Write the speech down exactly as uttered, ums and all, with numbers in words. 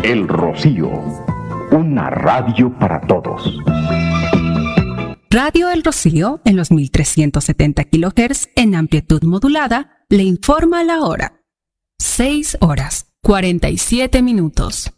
El Rocío, una radio para todos. Radio El Rocío, en los mil trescientos setenta kilohertz en amplitud modulada, le informa la hora. seis horas, cuarenta y siete minutos.